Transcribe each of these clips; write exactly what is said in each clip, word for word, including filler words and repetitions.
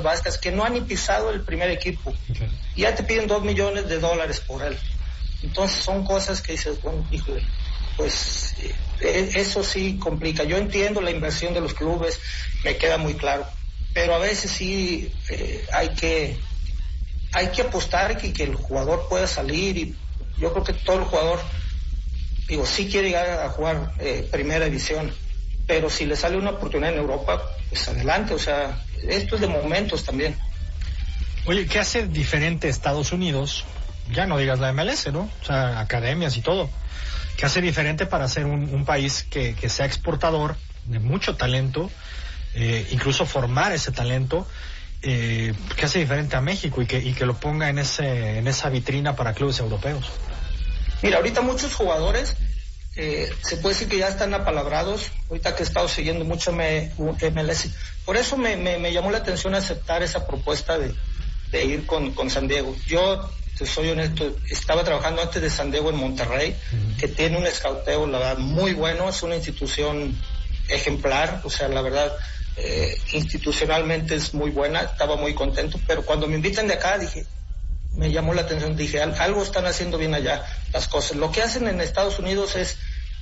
fuerzas básicas que no han ni pisado el primer equipo. Okay. Y ya te piden dos millones de dólares por él. Entonces son cosas que dices, bueno, híjole, pues eh, eso sí complica. Yo entiendo la inversión de los clubes, me queda muy claro, pero a veces sí eh, hay que hay que apostar y que el jugador pueda salir, y yo creo que todo el jugador, digo, sí quiere llegar a jugar eh, primera división, pero si le sale una oportunidad en Europa, pues adelante. O sea, esto es de momentos también. Oye, ¿qué hace diferente Estados Unidos? Ya no digas la M L S, ¿no? O sea, academias y todo. ¿Qué hace diferente para ser un, un país que, que sea exportador de mucho talento, eh, incluso formar ese talento? Eh, ¿Qué hace diferente a México y que, y que lo ponga en ese en esa vitrina para clubes europeos? Mira, ahorita muchos jugadores eh, se puede decir que ya están apalabrados, ahorita que he estado siguiendo mucho M L S. Por eso me, me, me llamó la atención aceptar esa propuesta de, de ir con, con San Diego. Yo, te soy honesto, estaba trabajando antes de San Diego en Monterrey, uh-huh. que tiene un escauteo, la verdad, muy bueno, es una institución ejemplar, o sea, la verdad, eh, institucionalmente es muy buena, estaba muy contento, pero cuando me invitan de acá, dije, me llamó la atención, dije, algo están haciendo bien allá las cosas. Lo que hacen en Estados Unidos es,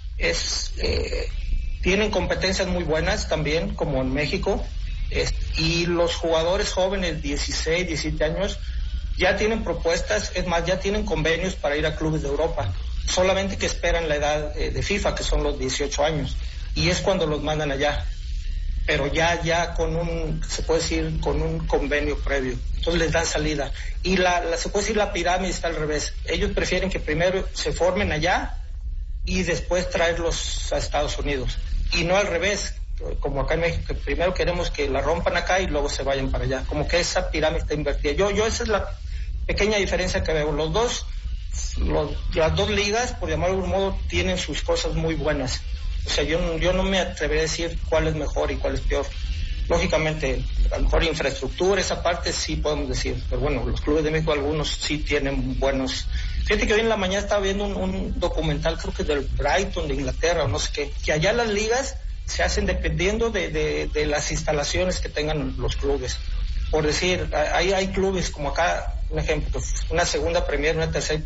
es eh, tienen competencias muy buenas también, como en México, es, y los jugadores jóvenes, dieciséis, diecisiete años, ya tienen propuestas, es más, ya tienen convenios para ir a clubes de Europa, solamente que esperan la edad eh, de FIFA, que son los dieciocho años, y es cuando los mandan allá, pero ya ya con un, se puede decir, con un convenio previo, entonces les dan salida, y la, la se puede decir la pirámide está al revés, ellos prefieren que primero se formen allá y después traerlos a Estados Unidos, y no al revés, como acá en México, que primero queremos que la rompan acá y luego se vayan para allá, como que esa pirámide está invertida. Yo, yo esa es la pequeña diferencia que veo. Los dos, los, las dos ligas, por llamarlo de algún modo, tienen sus cosas muy buenas. O sea, yo, yo no me atrevería a decir cuál es mejor y cuál es peor. Lógicamente, a lo mejor infraestructura, esa parte sí podemos decir, pero bueno, los clubes de México algunos sí tienen buenos. Fíjate que hoy en la mañana estaba viendo un, un documental, creo que del Brighton de Inglaterra o no sé qué, que allá las ligas se hacen dependiendo de, de, de las instalaciones que tengan los clubes. Por decir, hay, hay clubes como acá, un ejemplo, una segunda Premier, una tercera,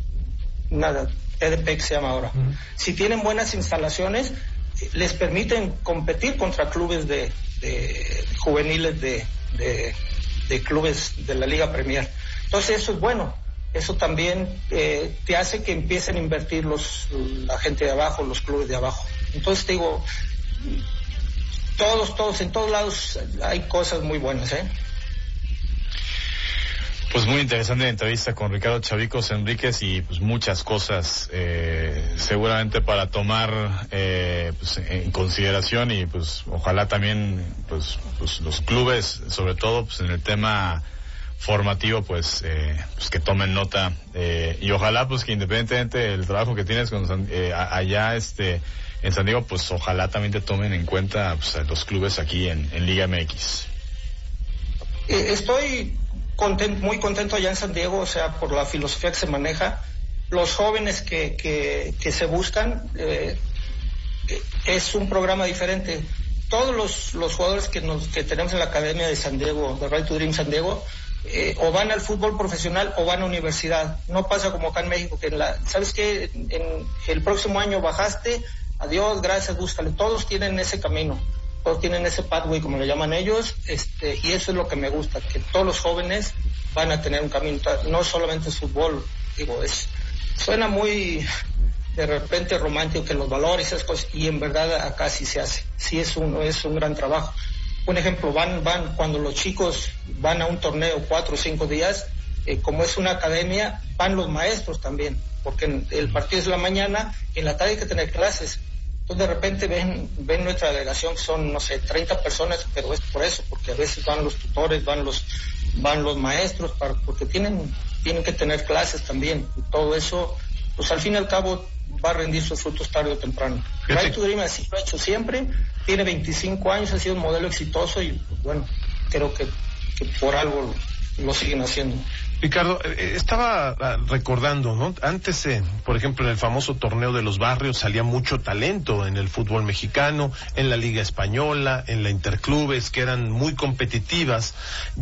una T D P que se llama ahora. Uh-huh. Si tienen buenas instalaciones, les permiten competir contra clubes de, de juveniles de, de, de clubes de la Liga Premier. Entonces eso es bueno. Eso también eh, te hace que empiecen a invertir los, la gente de abajo, los clubes de abajo. Entonces te digo, todos, todos, en todos lados hay cosas muy buenas, ¿eh? Pues muy interesante la entrevista con Ricardo Chavicos Enríquez y pues muchas cosas eh, seguramente para tomar eh, pues, en consideración y pues ojalá también pues, pues los clubes, sobre todo pues en el tema formativo, pues, eh, pues que tomen nota eh, y ojalá pues que independientemente del trabajo que tienes con, eh, allá este en San Diego, pues ojalá también te tomen en cuenta pues, a los clubes aquí en, en Liga M X. Eh, estoy contento, muy contento allá en San Diego, o sea, por la filosofía que se maneja, los jóvenes que, que, que se buscan, eh, es un programa diferente. Todos los, los jugadores que nos que tenemos en la Academia de San Diego, de Right to Dream San Diego, eh, o van al fútbol profesional o van a universidad. No pasa como acá en México, que en la, ¿sabes qué? En, en el próximo año bajaste, adiós, gracias, búscale. Todos tienen ese camino, todos tienen ese pathway, como le llaman ellos, este, y eso es lo que me gusta, que todos los jóvenes van a tener un camino, no solamente es fútbol, digo, es, suena muy de repente romántico que los valores, esas cosas, y en verdad acá sí se hace, sí es un, es un gran trabajo. Un ejemplo, van, van, cuando los chicos van a un torneo cuatro o cinco días, eh, como es una academia, van los maestros también, porque el partido es la mañana, en la tarde hay que tener clases. Entonces de repente ven ven nuestra delegación que son, no sé, treinta personas, pero es por eso, porque a veces van los tutores, van los van los maestros, para, porque tienen tienen que tener clases también, y todo eso, pues al fin y al cabo va a rendir sus frutos tarde o temprano. Right to Dream así lo ha hecho siempre, tiene veinticinco años, ha sido un modelo exitoso y pues, bueno, creo que, que por algo lo, lo siguen haciendo. Ricardo, eh, estaba recordando, ¿no? Antes, eh, por ejemplo, en el famoso torneo de los barrios salía mucho talento en el fútbol mexicano, en la Liga Española, en la Interclubes, que eran muy competitivas.